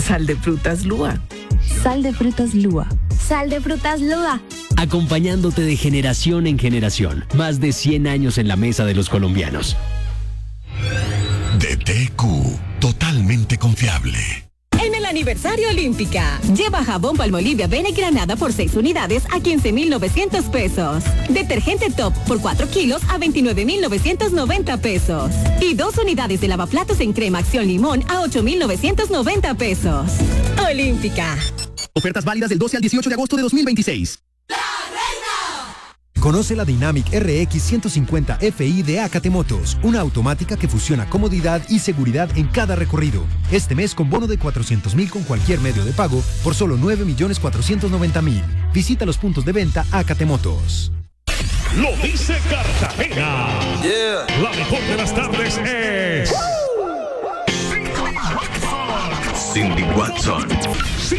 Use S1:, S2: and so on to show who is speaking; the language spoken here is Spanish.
S1: Sal de frutas Lua.
S2: Sal de frutas Lua.
S3: Sal de frutas Lua.
S4: Acompañándote de generación en generación. Más de 100 años en la mesa de los colombianos.
S5: DTQ, totalmente confiable.
S6: En el aniversario Olímpica, lleva jabón Palmolive Avena y Granada por 6 unidades a 15,900 pesos. Detergente Top por 4 kilos a 29,990 pesos. Y 2 unidades de lavaplatos en crema Acción Limón a 8,990 pesos. Olímpica.
S7: Ofertas válidas del 12 al 18 de agosto de 2026.
S8: Conoce la Dynamic RX 150 FI de AKT Motos, una automática que fusiona comodidad y seguridad en cada recorrido. Este mes con bono de 400,000 con cualquier medio de pago por solo 9,490,000. Visita los puntos de venta AKT Motos.
S9: Lo dice Cartagena. Yeah. La mejor de las tardes es...
S5: Cindy Watson.
S9: Sí,